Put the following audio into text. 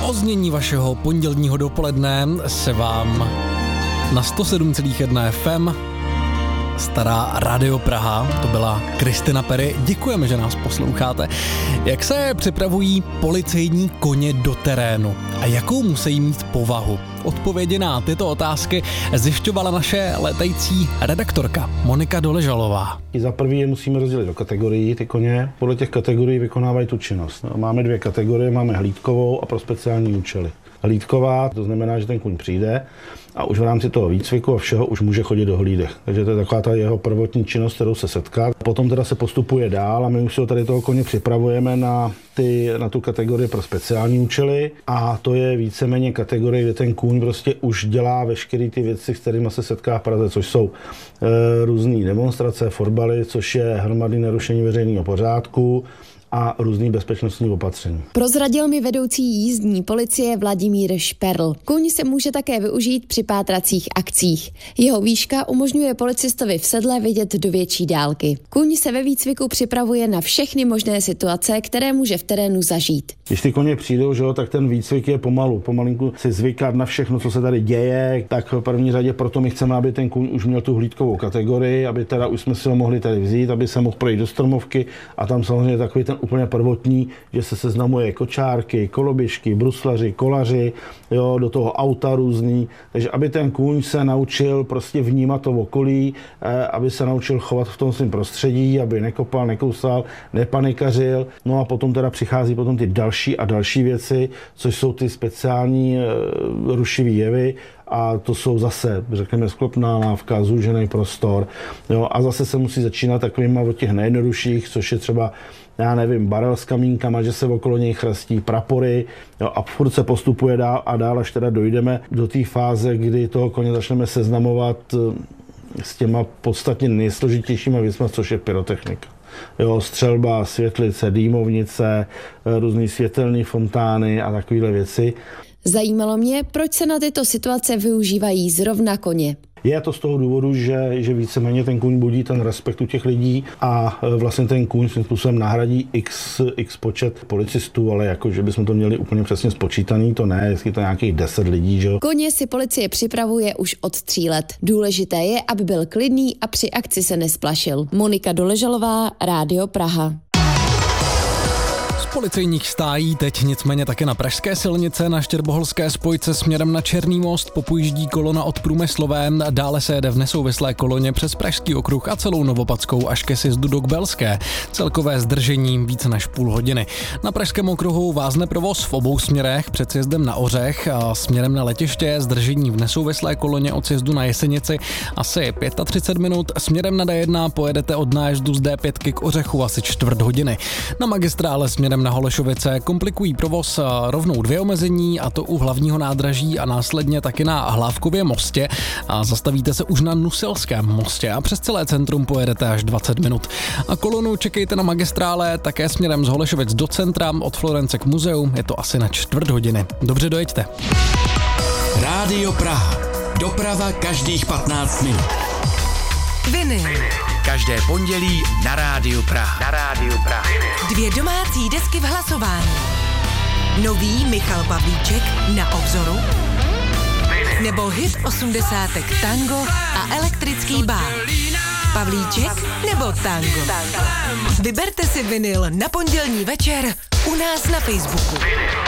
oznění vašeho pondělního dopoledne se vám na 107,1 FM stará Radio Praha. To byla Kristina Perry. Děkujeme, že nás posloucháte. Jak se připravují policejní koně do terénu a jakou musí mít povahu? Odpovědi na tyto otázky zjišťovala naše létající redaktorka Monika Doležalová. Za prvý je musíme rozdělit do kategorií ty koně. Podle těch kategorií vykonávají tu činnost. Máme 2 kategorie, máme hlídkovou a pro speciální účely. Hlídková, to znamená, že ten kůň přijde a už v rámci toho výcviku a všeho už může chodit do hlídek. Takže to je taková ta jeho prvotní činnost, kterou se setká. Potom teda se postupuje dál a my už si tady toho koně připravujeme na tu kategorii pro speciální účely a to je víceméně kategorie, kde ten kůň prostě už dělá veškeré ty věci, s kterými se setká v Praze, což jsou různé demonstrace, fotbaly, což je hromadné narušení veřejného pořádku a různý bezpečnostní opatření. Prozradil mi vedoucí jízdní policie Vladimír Šperl. Kůň se může také využít při pátracích akcích. Jeho výška umožňuje policistovi v sedle vidět do větší dálky. Kůň se ve výcviku připravuje na všechny možné situace, které může v terénu zažít. Když ty koně přijdou, že jo, tak ten výcvik je pomalinku si zvykat na všechno, co se tady děje. Tak v první řadě proto my chceme, aby ten kůň už měl tu hlídkovou kategorii, aby teda už jsme si ho mohli tady vzít, aby se mohl projít do stromovky a tam samozřejmě takový ten úplně prvotní, že se seznamuje kočárky, koloběžky, bruslaři, kolaři, jo, do toho auta různý. Takže aby ten kůň se naučil prostě vnímat to okolí, aby se naučil chovat v tom svém prostředí, aby nekopal, nekousal, nepanikařil. No a potom teda přichází potom ty další a další věci, což jsou ty speciální rušivý jevy. A to jsou zase, řekněme, sklopná lávka, zúžený prostor. Jo, a zase se musí začínat takovýma od těch nejjednodušších, což je třeba, já nevím, barel s kamínkama, že se okolo něj chrastí prapory, jo, a furt se postupuje dál a dál, až teda dojdeme do té fáze, kdy toho koně začneme seznamovat s těma podstatně nejsložitějšíma věcmi, což je pyrotechnika. Jo, střelba, světlice, dýmovnice, různý světelné fontány a takovéhle věci. Zajímalo mě, proč se na tyto situace využívají zrovna koně. Je to z toho důvodu, že víceméně ten kůň budí ten respekt u těch lidí a vlastně ten kůň svým způsobem nahradí x počet policistů, ale jako, že bychom to měli úplně přesně spočítaný, to ne, jestli to nějakých 10 lidí, že jo. Koně si policie připravuje už od 3 let. Důležité je, aby byl klidný a při akci se nesplašil. Monika Doležalová, Radio Praha. Policejních stájí teď nicméně také na pražské silnice. Na štěrboholské spojce směrem na Černý most popojíždí kolona od Průmyslové, dále se jede v nesouvislé koloně přes Pražský okruh a celou Novopadskou až ke sjezdu do Kbelské. Celkové zdržení více než půl hodiny. Na Pražském okruhu vázne provoz v obou směrech před sjezdem na Ořech a směrem na letiště zdržení v nesouvislé koloně od sjezdu na Jesenici asi 35 minut. Směrem na D1 pojedete od nájezdu z D5 k Ořechu asi čtvrt hodiny. Na magistrále směrem na Holešovice komplikují provoz rovnou 2 omezení, a to u hlavního nádraží a následně taky na Hlávkově mostě a zastavíte se už na Nuselském mostě a přes celé centrum pojedete až 20 minut. A kolonu čekejte na magistrále také směrem z Holešovic do centra od Florence k muzeu, je to asi na čtvrt hodiny. Dobře dojeďte. Rádio Praha. Doprava každých 15 minut. Vinyl. Každé pondělí na Rádiu Praha. 2 domácí desky v hlasování. Nový Michal Pavlíček Na obzoru. Nebo hit 80. Tango a elektrický bál. Pavlíček nebo tango. Vyberte si vinyl na pondělní večer u nás na Facebooku.